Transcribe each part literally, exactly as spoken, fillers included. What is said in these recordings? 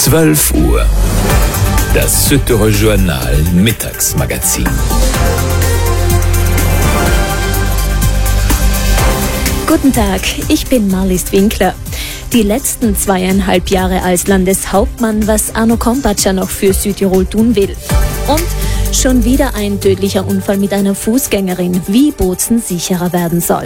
zwölf Uhr. Das Südtirol Journal Mittagsmagazin. Guten Tag, ich bin Marlies Winkler. Die letzten zweieinhalb Jahre als Landeshauptmann, was Arno Kompatscher noch für Südtirol tun will. Und schon wieder ein tödlicher Unfall mit einer Fußgängerin, wie Bozen sicherer werden soll.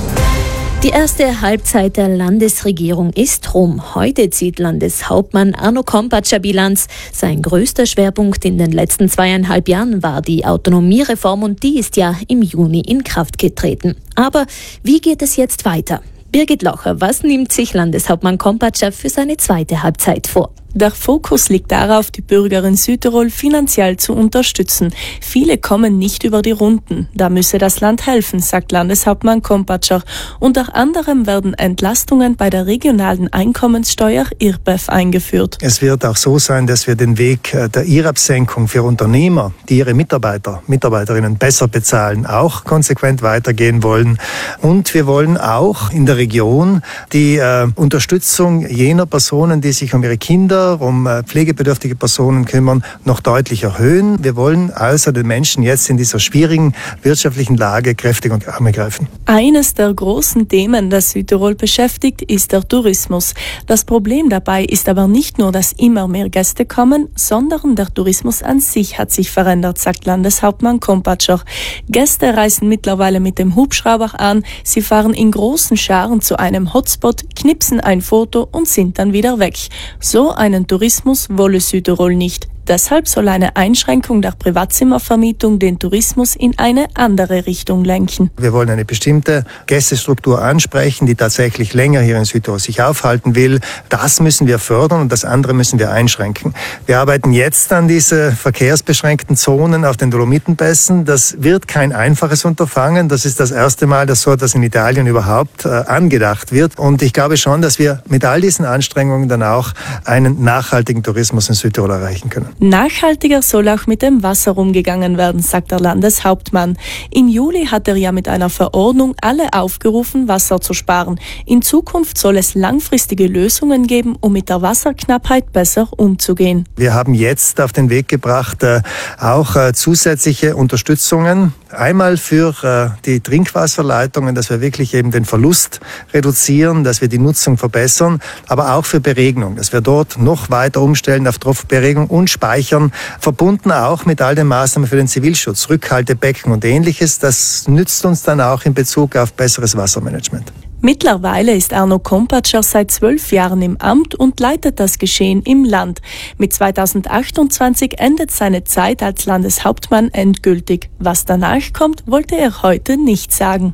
Die erste Halbzeit der Landesregierung ist rum. Heute zieht Landeshauptmann Arno Kompatscher Bilanz. Sein größter Schwerpunkt in den letzten zweieinhalb Jahren war die Autonomiereform und die ist ja im Juni in Kraft getreten. Aber wie geht es jetzt weiter? Birgit Locher, was nimmt sich Landeshauptmann Kompatscher für seine zweite Halbzeit vor? Der Fokus liegt darauf, die Bürger in Südtirol finanziell zu unterstützen. Viele kommen nicht über die Runden. Da müsse das Land helfen, sagt Landeshauptmann Kompatscher. Unter anderem werden Entlastungen bei der regionalen Einkommenssteuer I R B E F eingeführt. Es wird auch so sein, dass wir den Weg der I R A B-Senkung für Unternehmer, die ihre Mitarbeiter, Mitarbeiterinnen besser bezahlen, auch konsequent weitergehen wollen. Und wir wollen auch in der Region die äh, Unterstützung jener Personen, die sich um ihre Kinder, um pflegebedürftige Personen kümmern, noch deutlich erhöhen. Wir wollen also den Menschen jetzt in dieser schwierigen wirtschaftlichen Lage kräftig und Arme greifen. Eines der großen Themen, das Südtirol beschäftigt, ist der Tourismus. Das Problem dabei ist aber nicht nur, dass immer mehr Gäste kommen, sondern der Tourismus an sich hat sich verändert, sagt Landeshauptmann Kompatscher. Gäste reisen mittlerweile mit dem Hubschrauber an, sie fahren in großen Scharen zu einem Hotspot, knipsen ein Foto und sind dann wieder weg. So einen Tourismus wolle Südtirol nicht. Deshalb soll eine Einschränkung der Privatzimmervermietung den Tourismus in eine andere Richtung lenken. Wir wollen eine bestimmte Gästestruktur ansprechen, die tatsächlich länger hier in Südtirol sich aufhalten will. Das müssen wir fördern und das andere müssen wir einschränken. Wir arbeiten jetzt an diese verkehrsbeschränkten Zonen auf den Dolomitenpässen. Das wird kein einfaches Unterfangen. Das ist das erste Mal, dass so etwas in Italien überhaupt äh, angedacht wird. Und ich glaube schon, dass wir mit all diesen Anstrengungen dann auch einen nachhaltigen Tourismus in Südtirol erreichen können. Nachhaltiger soll auch mit dem Wasser umgegangen werden, sagt der Landeshauptmann. Im Juli hat er ja mit einer Verordnung alle aufgerufen, Wasser zu sparen. In Zukunft soll es langfristige Lösungen geben, um mit der Wasserknappheit besser umzugehen. Wir haben jetzt auf den Weg gebracht äh, auch äh, zusätzliche Unterstützungen. Einmal für äh, die Trinkwasserleitungen, dass wir wirklich eben den Verlust reduzieren, dass wir die Nutzung verbessern, aber auch für Beregnung, dass wir dort noch weiter umstellen auf Tropfberegnung und Speichern, verbunden auch mit all den Maßnahmen für den Zivilschutz, Rückhaltebecken und Ähnliches. Das nützt uns dann auch in Bezug auf besseres Wassermanagement. Mittlerweile ist Arno Kompatscher seit zwölf Jahren im Amt und leitet das Geschehen im Land. Mit zweitausendachtundzwanzig endet seine Zeit als Landeshauptmann endgültig. Was danach kommt, wollte er heute nicht sagen.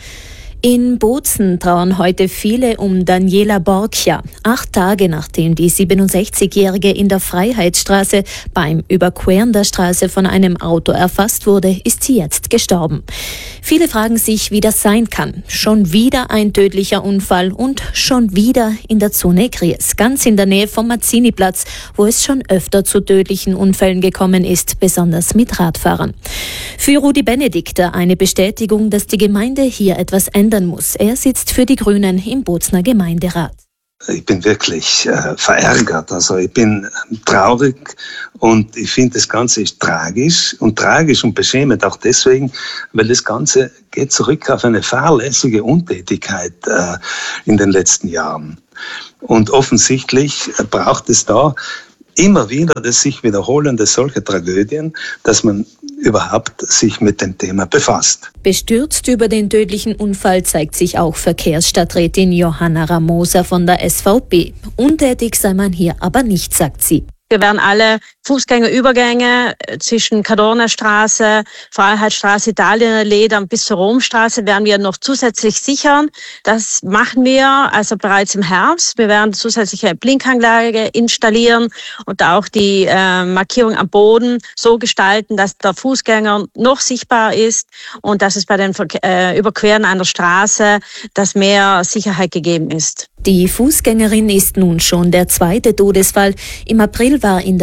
In Bozen trauern heute viele um Daniela Borchia. Acht Tage nachdem die siebenundsechzigjährige in der Freiheitsstraße beim Überqueren der Straße von einem Auto erfasst wurde, ist sie jetzt gestorben. Viele fragen sich, wie das sein kann. Schon wieder ein tödlicher Unfall und schon wieder in der Zone Gries, ganz in der Nähe vom Mazzini-Platz, wo es schon öfter zu tödlichen Unfällen gekommen ist, besonders mit Radfahrern. Für Rudi Benedikter eine Bestätigung, dass die Gemeinde hier etwas ändern muss. Er sitzt für die Grünen im Bozner Gemeinderat. Ich bin wirklich äh, verärgert, also ich bin traurig und ich finde, das Ganze ist tragisch und tragisch und beschämend auch deswegen, weil das Ganze geht zurück auf eine fahrlässige Untätigkeit äh, in den letzten Jahren. Und offensichtlich äh, braucht es da immer wieder das sich wiederholende solche Tragödien, dass man überhaupt sich mit dem Thema befasst. Bestürzt über den tödlichen Unfall zeigt sich auch Verkehrsstadträtin Johanna Ramosa von der S V P. Untätig sei man hier aber nicht, sagt sie. Wir werden alle Fußgängerübergänge zwischen Cadornastraße, Freiheitsstraße, Italienallee, dann bis zur Romstraße werden wir noch zusätzlich sichern. Das machen wir also bereits im Herbst. Wir werden zusätzliche Blinkanlage installieren und auch die äh, Markierung am Boden so gestalten, dass der Fußgänger noch sichtbar ist und dass es bei den äh, Überqueren einer Straße, dass mehr Sicherheit gegeben ist. Die Fußgängerin ist nun schon der zweite Todesfall. Im April war in der Vittorio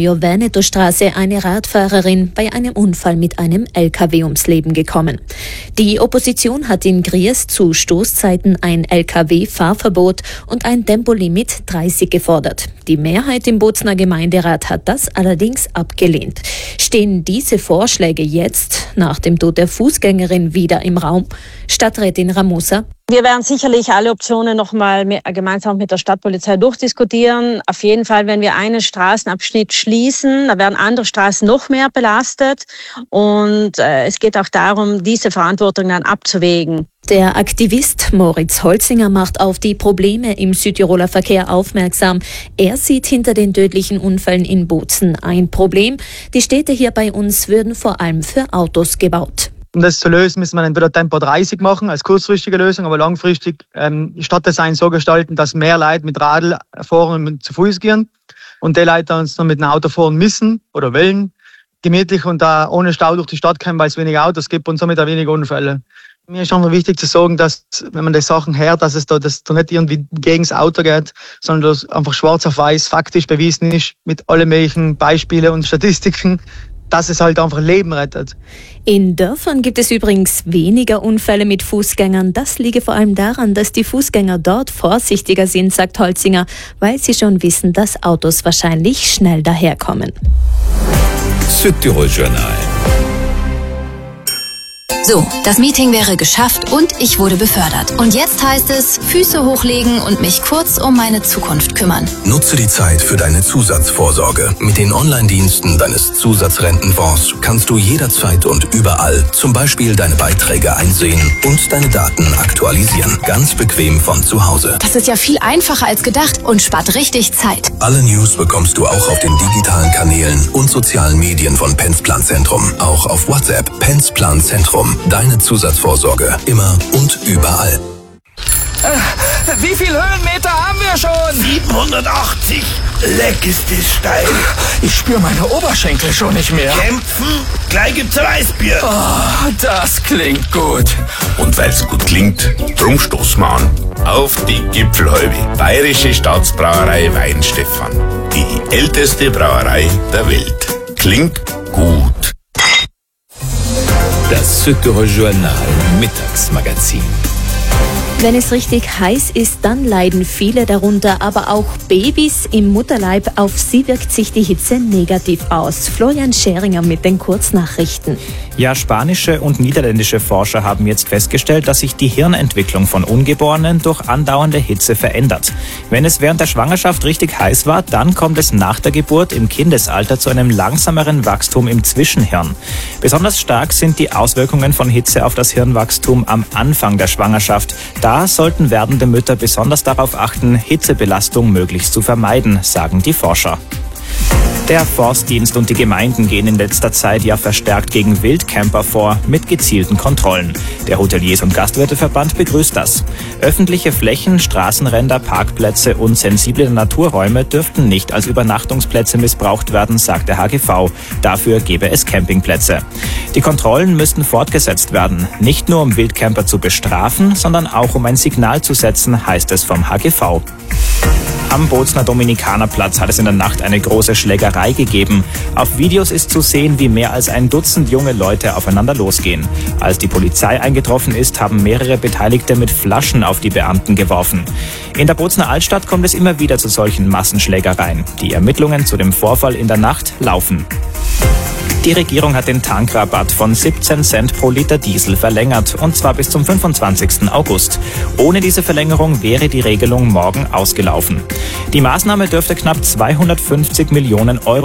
Arroyo-Veneto-Straße eine Radfahrerin bei einem Unfall mit einem L K W ums Leben gekommen. Die Opposition hat in Gries zu Stoßzeiten ein L K W-Fahrverbot und ein Tempolimit dreißig gefordert. Die Mehrheit im Bozner Gemeinderat hat das allerdings abgelehnt. Stehen diese Vorschläge jetzt, nach dem Tod der Fußgängerin, wieder im Raum? Stadträtin Ramosa: Wir werden sicherlich alle Optionen noch mal gemeinsam mit der Stadtpolizei durchdiskutieren. Auf jeden Fall, wenn wir einen Straßenabschnitt schließen, da werden andere Straßen noch mehr belastet. Und äh, es geht auch darum, diese Verantwortung dann abzuwägen. Der Aktivist Moritz Holzinger macht auf die Probleme im Südtiroler Verkehr aufmerksam. Er sieht hinter den tödlichen Unfällen in Bozen ein Problem. Die Städte hier bei uns würden vor allem für Autos gebaut. Um das zu lösen, müssen wir entweder Tempo dreißig machen als kurzfristige Lösung, aber langfristig ähm, Stadtdesign so gestalten, dass mehr Leute mit Radl fahren und zu Fuß gehen und die Leute, die uns noch mit einem Auto fahren müssen oder wollen, gemütlich und da ohne Stau durch die Stadt kommen, weil es weniger Autos gibt und somit auch weniger Unfälle. Mir ist einfach wichtig zu sagen, dass, wenn man die Sachen hört, dass es da, dass da nicht irgendwie gegen das Auto geht, sondern dass einfach schwarz auf weiß faktisch bewiesen ist, mit allen möglichen Beispielen und Statistiken, dass es halt einfach Leben rettet. In Dörfern gibt es übrigens weniger Unfälle mit Fußgängern. Das liege vor allem daran, dass die Fußgänger dort vorsichtiger sind, sagt Holzinger, weil sie schon wissen, dass Autos wahrscheinlich schnell daherkommen. Südtirol Journal. So, das Meeting wäre geschafft und ich wurde befördert. Und jetzt heißt es, Füße hochlegen und mich kurz um meine Zukunft kümmern. Nutze die Zeit für deine Zusatzvorsorge. Mit den Online-Diensten deines Zusatzrentenfonds kannst du jederzeit und überall zum Beispiel deine Beiträge einsehen und deine Daten aktualisieren. Ganz bequem von zu Hause. Das ist ja viel einfacher als gedacht und spart richtig Zeit. Alle News bekommst du auch auf den digitalen Kanälen und sozialen Medien von Pensplan-Zentrum. Auch auf WhatsApp. Pensplan-Zentrum. Deine Zusatzvorsorge. Immer und überall. Äh, wie viel Höhenmeter haben wir schon? siebenhundertachtzig. Leck ist das steil. Ich spüre meine Oberschenkel schon nicht mehr. Kämpfen? Gleich gibt's Weißbier. Oh, das klingt gut. Und weil's gut klingt, drum stoßen wir an. Auf die Gipfelhalbe. Bayerische Staatsbrauerei Weinstefan. Die älteste Brauerei der Welt. Klingt gut. Das Südtirol Journal Mittagsmagazin. Wenn es richtig heiß ist, dann leiden viele darunter, aber auch Babys im Mutterleib. Auf sie wirkt sich die Hitze negativ aus. Florian Scheringer mit den Kurznachrichten. Ja, spanische und niederländische Forscher haben jetzt festgestellt, dass sich die Hirnentwicklung von Ungeborenen durch andauernde Hitze verändert. Wenn es während der Schwangerschaft richtig heiß war, dann kommt es nach der Geburt im Kindesalter zu einem langsameren Wachstum im Zwischenhirn. Besonders stark sind die Auswirkungen von Hitze auf das Hirnwachstum am Anfang der Schwangerschaft. Da sollten werdende Mütter besonders darauf achten, Hitzebelastung möglichst zu vermeiden, sagen die Forscher. Der Forstdienst und die Gemeinden gehen in letzter Zeit ja verstärkt gegen Wildcamper vor, mit gezielten Kontrollen. Der Hoteliers- und Gastwirteverband begrüßt das. Öffentliche Flächen, Straßenränder, Parkplätze und sensible Naturräume dürften nicht als Übernachtungsplätze missbraucht werden, sagt der H G V. Dafür gäbe es Campingplätze. Die Kontrollen müssten fortgesetzt werden, nicht nur um Wildcamper zu bestrafen, sondern auch um ein Signal zu setzen, heißt es vom H G V. Am Bozner Dominikanerplatz hat es in der Nacht eine große Schlägerei gegeben. Auf Videos ist zu sehen, wie mehr als ein Dutzend junge Leute aufeinander losgehen. Als die Polizei eingetroffen ist, haben mehrere Beteiligte mit Flaschen auf die Beamten geworfen. In der Bozner Altstadt kommt es immer wieder zu solchen Massenschlägereien. Die Ermittlungen zu dem Vorfall in der Nacht laufen. Die Regierung hat den Tankrabatt von siebzehn Cent pro Liter Diesel verlängert, und zwar bis zum fünfundzwanzigsten August. Ohne diese Verlängerung wäre die Regelung morgen ausgelaufen. Die Maßnahme dürfte knapp zweihundertfünfzig Millionen Euro